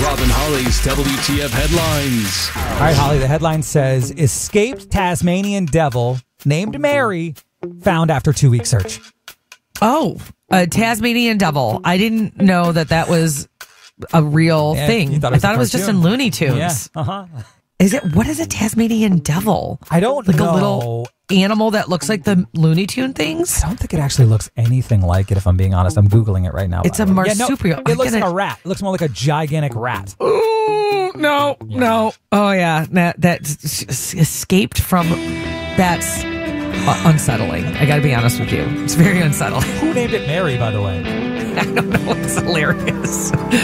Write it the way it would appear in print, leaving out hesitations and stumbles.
Rob and Holly's WTF headlines. All right, Holly, the headline says, escaped Tasmanian devil named Mary found after 2-week search. Oh, a Tasmanian devil. I didn't know that was a real thing. You I thought it was just in Looney Tunes. Yeah. Uh-huh. What is a Tasmanian devil? I don't know. Like a little animal that looks like the Looney Tune things? I don't think it actually looks anything like it, if I'm being honest. I'm Googling it right now. It's a marsupial. It looks like a rat. It looks more like a gigantic rat. Ooh, no. Oh, yeah. That escaped from... That's unsettling. I got to be honest with you. It's very unsettling. Who named it Mary, by the way? I don't know. It's hilarious.